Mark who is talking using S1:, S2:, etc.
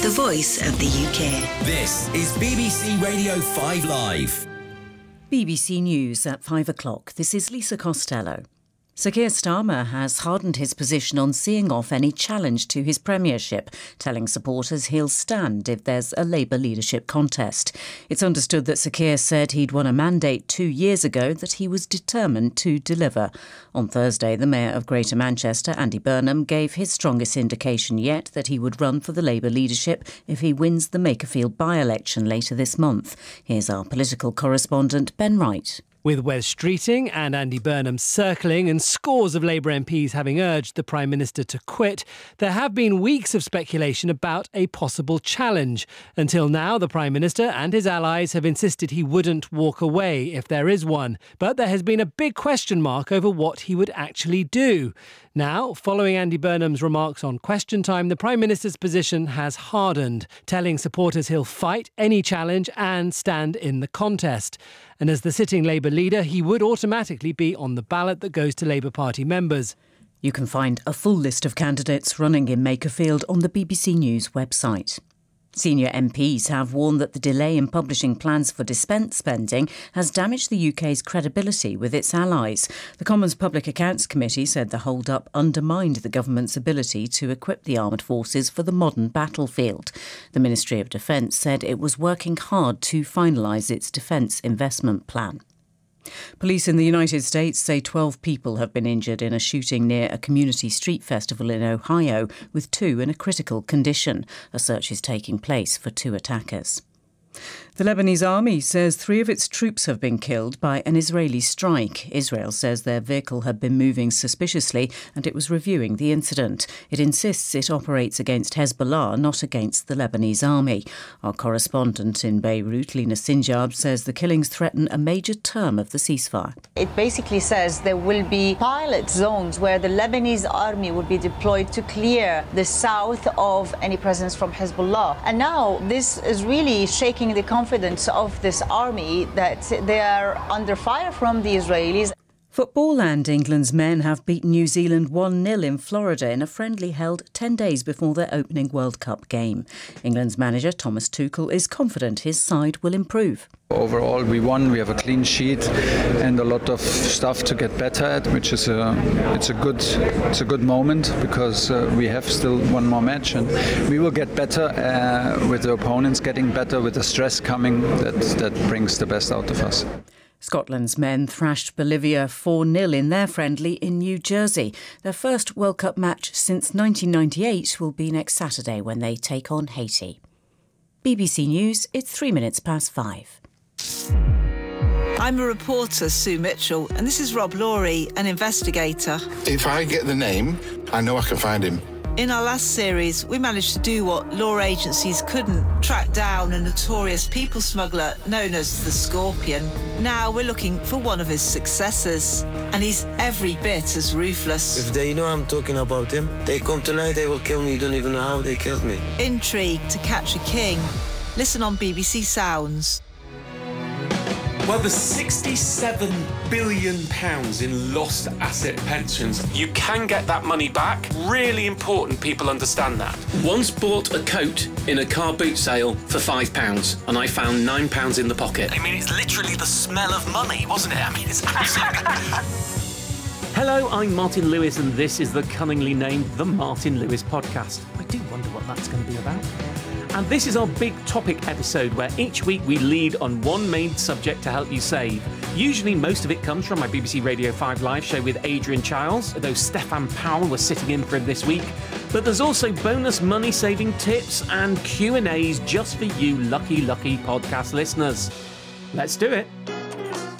S1: the voice of the UK.
S2: This is BBC Radio 5 Live.
S3: BBC News at 5 o'clock. This is Lisa Costello. Sir Keir Starmer has hardened his position on seeing off any challenge to his premiership, telling supporters he'll stand if there's a Labour leadership contest. It's understood that Sir Keir said he'd won a mandate 2 years ago that he was determined to deliver. On Thursday, the Mayor of Greater Manchester, Andy Burnham, gave his strongest indication yet that he would run for the Labour leadership if he wins the Makerfield by-election later this month. Here's our political correspondent, Ben Wright.
S4: With Wes Streeting and Andy Burnham circling and scores of Labour MPs having urged the Prime Minister to quit, there have been weeks of speculation about a possible challenge. Until now, the Prime Minister and his allies have insisted he wouldn't walk away if there is one. But there has been a big question mark over what he would actually do. Now, following Andy Burnham's remarks on Question Time, the Prime Minister's position has hardened, telling supporters he'll fight any challenge and stand in the contest. And as the sitting Labour leader, he would automatically be on the ballot that goes to Labour Party members.
S3: You can find a full list of candidates running in Makerfield on the BBC News website. Senior MPs have warned that the delay in publishing plans for defence spending has damaged the UK's credibility with its allies. The Commons Public Accounts Committee said the hold-up undermined the government's ability to equip the armed forces for the modern battlefield. The Ministry of Defence said it was working hard to finalise its defence investment plan. Police in the United States say 12 people have been injured in a shooting near a community street festival in Ohio, with 2 in a critical condition. A search is taking place for 2 attackers. The Lebanese army says 3 of its troops have been killed by an Israeli strike. Israel says their vehicle had been moving suspiciously and it was reviewing the incident. It insists it operates against Hezbollah, not against the Lebanese army. Our correspondent in Beirut, Lina Sinjab, says the killings threaten a major term of the ceasefire.
S5: It basically says there will be pilot zones where the Lebanese army will be deployed to clear the south of any presence from Hezbollah. And now this is really shaking the confidence of this army that they are under fire from the Israelis.
S3: Football and England's men have beaten New Zealand 1-0 in Florida in a friendly held 10 days before their opening World Cup game. England's manager Thomas Tuchel is confident his side will improve.
S6: Overall, we won. We have a clean sheet and a lot of stuff to get better at, which is it's a good moment because we have still one more match and we will get better with the opponents getting better, with the stress coming that brings the best out of us.
S3: Scotland's men thrashed Bolivia 4-0 in their friendly in New Jersey. Their first World Cup match since 1998 will be next Saturday when they take on Haiti. BBC News, it's 3 minutes past 5.
S7: I'm a reporter, Sue Mitchell, and this is Rob Laurie, an investigator.
S8: If I get the name, I know I can find him.
S7: In our last series, we managed to do what law agencies couldn't, track down a notorious people smuggler known as the Scorpion. Now we're looking for one of his successors, and he's every bit as ruthless.
S9: If they know I'm talking about him, they come tonight, they will kill me. You don't even know how they killed me.
S7: Intrigue to catch a king. Listen on BBC Sounds.
S10: Well, there's £67 billion in lost asset pensions. You can get that money back. Really important people understand that.
S11: Once bought a coat in a car boot sale for £5 and I found £9 in the pocket.
S2: I mean, it's literally the smell of money, wasn't it? I mean, it's absolutely...
S12: Hello, I'm Martin Lewis and this is the cunningly named The Martin Lewis Podcast. I do wonder what that's going to be about. And this is our big topic episode where each week we lead on one main subject to help you save. Usually most of it comes from my BBC Radio 5 Live show with Adrian Chiles, though Stefan Powell was sitting in for him this week. But there's also bonus money-saving tips and Q&As just for you lucky podcast listeners. Let's do it.